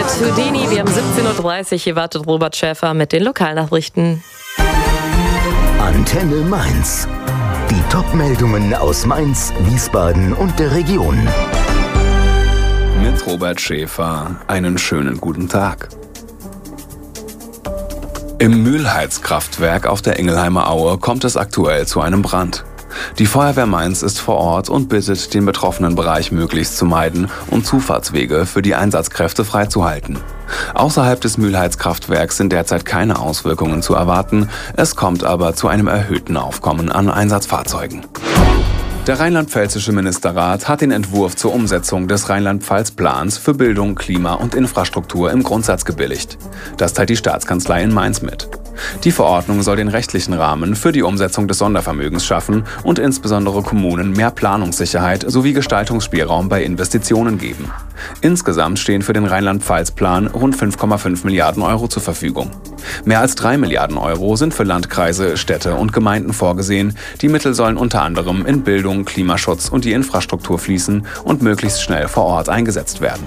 mit Houdini. Wir haben 17.30 Uhr. Hier wartet Robert Schäfer mit den Lokalnachrichten. Antenne Mainz. Die Top-Meldungen aus Mainz, Wiesbaden und der Region. Mit Robert Schäfer. Einen schönen guten Tag. Im Mühlheizkraftwerk auf der Ingelheimer Aue kommt es aktuell zu einem Brand. Die Feuerwehr Mainz ist vor Ort und bittet, den betroffenen Bereich möglichst zu meiden und Zufahrtswege für die Einsatzkräfte freizuhalten. Außerhalb des Mühlheizkraftwerks sind derzeit keine Auswirkungen zu erwarten, es kommt aber zu einem erhöhten Aufkommen an Einsatzfahrzeugen. Der rheinland-pfälzische Ministerrat hat den Entwurf zur Umsetzung des Rheinland-Pfalz-Plans für Bildung, Klima und Infrastruktur im Grundsatz gebilligt. Das teilt die Staatskanzlei in Mainz mit. Die Verordnung soll den rechtlichen Rahmen für die Umsetzung des Sondervermögens schaffen und insbesondere Kommunen mehr Planungssicherheit sowie Gestaltungsspielraum bei Investitionen geben. Insgesamt stehen für den Rheinland-Pfalz-Plan rund 5,5 Milliarden Euro zur Verfügung. Mehr als 3 Milliarden Euro sind für Landkreise, Städte und Gemeinden vorgesehen. Die Mittel sollen unter anderem in Bildung, Klimaschutz und die Infrastruktur fließen und möglichst schnell vor Ort eingesetzt werden.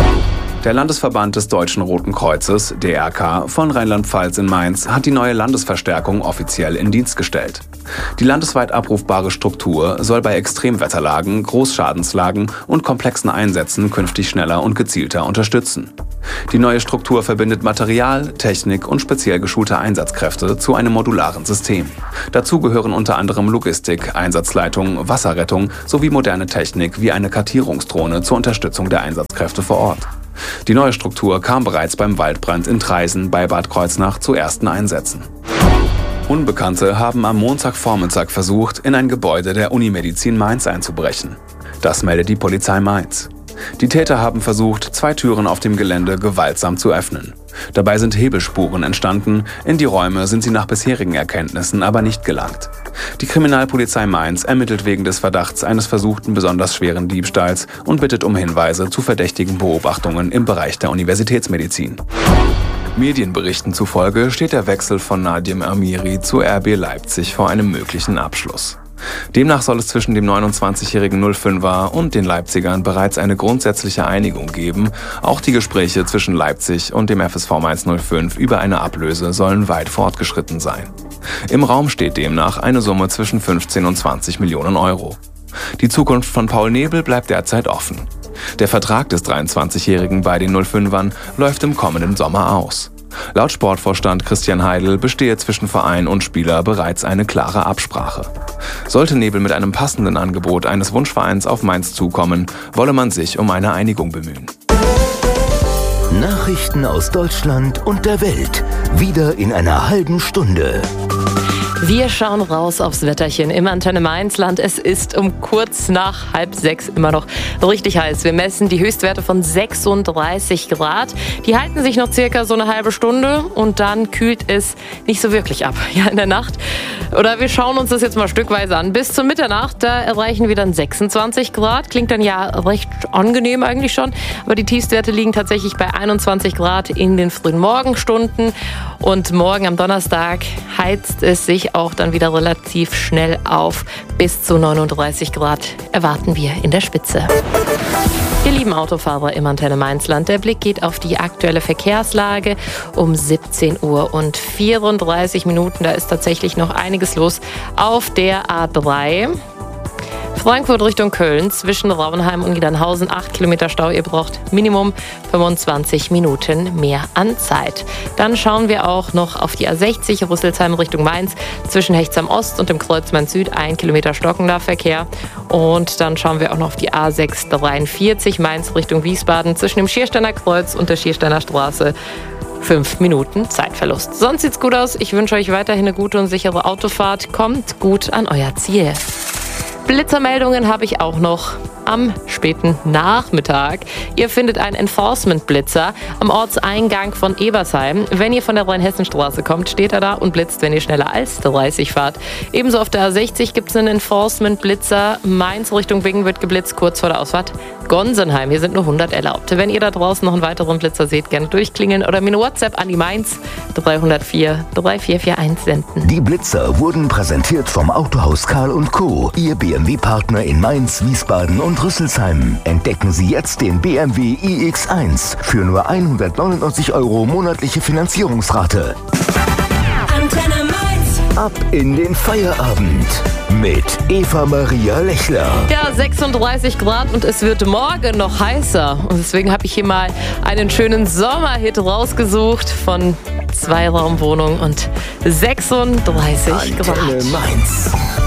Der Landesverband des Deutschen Roten Kreuzes, DRK, von Rheinland-Pfalz in Mainz hat die neue Landesverstärkung offiziell in Dienst gestellt. Die landesweit abrufbare Struktur soll bei Extremwetterlagen, Großschadenslagen und komplexen Einsätzen künftig schneller und gezielter unterstützen. Die neue Struktur verbindet Material, Technik und speziell geschulte Einsatzkräfte zu einem modularen System. Dazu gehören unter anderem Logistik, Einsatzleitung, Wasserrettung sowie moderne Technik wie eine Kartierungsdrohne zur Unterstützung der Einsatzkräfte vor Ort. Die neue Struktur kam bereits beim Waldbrand in Traisen bei Bad Kreuznach zu ersten Einsätzen. Unbekannte haben am Montagvormittag versucht, in ein Gebäude der Unimedizin Mainz einzubrechen. Das meldet die Polizei Mainz. Die Täter haben versucht, 2 Türen auf dem Gelände gewaltsam zu öffnen. Dabei sind Hebelspuren entstanden, in die Räume sind sie nach bisherigen Erkenntnissen aber nicht gelangt. Die Kriminalpolizei Mainz ermittelt wegen des Verdachts eines versuchten besonders schweren Diebstahls und bittet um Hinweise zu verdächtigen Beobachtungen im Bereich der Universitätsmedizin. Medienberichten zufolge steht der Wechsel von Nadim Amiri zu RB Leipzig vor einem möglichen Abschluss. Demnach soll es zwischen dem 29-jährigen 05er und den Leipzigern bereits eine grundsätzliche Einigung geben. Auch die Gespräche zwischen Leipzig und dem FSV Mainz 05 über eine Ablöse sollen weit fortgeschritten sein. Im Raum steht demnach eine Summe zwischen 15 und 20 Millionen Euro. Die Zukunft von Paul Nebel bleibt derzeit offen. Der Vertrag des 23-jährigen bei den 05ern läuft im kommenden Sommer aus. Laut Sportvorstand Christian Heidel bestehe zwischen Verein und Spieler bereits eine klare Absprache. Sollte Nebel mit einem passenden Angebot eines Wunschvereins auf Mainz zukommen, wolle man sich um eine Einigung bemühen. Nachrichten aus Deutschland und der Welt. Wieder in einer halben Stunde. Wir schauen raus aufs Wetterchen im Antenne Mainzland. Es ist um kurz nach 5:30 immer noch richtig heiß. Wir messen die Höchstwerte von 36 Grad. Die halten sich noch circa so eine halbe Stunde und dann kühlt es nicht so wirklich ab. Ja, in der Nacht. Oder wir schauen uns das jetzt mal stückweise an. Bis zur Mitternacht, da erreichen wir dann 26 Grad. Klingt dann ja recht angenehm eigentlich schon. Aber die Tiefstwerte liegen tatsächlich bei 21 Grad in den frühen Morgenstunden. Und morgen am Donnerstag heizt es sich auch dann wieder relativ schnell auf. Bis zu 39 Grad erwarten wir in der Spitze. Ihr lieben Autofahrer im Antenne Mainzland, der Blick geht auf die aktuelle Verkehrslage um 17:34 Uhr. Da ist tatsächlich noch einiges los auf der A3. Frankfurt Richtung Köln, zwischen Rauenheim und Niedernhausen 8 Kilometer Stau. Ihr braucht Minimum 25 Minuten mehr an Zeit. Dann schauen wir auch noch auf die A60 Rüsselsheim Richtung Mainz, zwischen Hechtsheim Ost und dem Kreuz Mainz Süd 1 Kilometer stockender Verkehr. Und dann schauen wir auch noch auf die A643 Mainz Richtung Wiesbaden, zwischen dem Schiersteiner Kreuz und der Schiersteiner Straße. 5 Minuten Zeitverlust. Sonst sieht's gut aus. Ich wünsche euch weiterhin eine gute und sichere Autofahrt. Kommt gut an euer Ziel. Blitzermeldungen habe ich auch noch am späten Nachmittag. Ihr findet einen Enforcement-Blitzer am Ortseingang von Ebersheim. Wenn ihr von der Rheinhessenstraße kommt, steht er da und blitzt, wenn ihr schneller als 30 fahrt. Ebenso auf der A60 gibt es einen Enforcement-Blitzer. Mainz Richtung Bingen wird geblitzt, kurz vor der Ausfahrt Gonsenheim. Hier sind nur 100 erlaubt. Wenn ihr da draußen noch einen weiteren Blitzer seht, gerne durchklingeln oder mir eine WhatsApp an die Mainz 304 3441 senden. Die Blitzer wurden präsentiert vom Autohaus Karl & Co., Ihr BMW-Partner in Mainz, Wiesbaden und und Rüsselsheim entdecken Sie jetzt den BMW iX1 für nur 199 € monatliche Finanzierungsrate. Antenne Mainz. Ab in den Feierabend mit Eva Maria Lechler. Ja, 36 Grad und es wird morgen noch heißer. Und deswegen habe ich hier mal einen schönen Sommerhit rausgesucht von Zweiraumwohnung und 36 Grad. Antenne Mainz.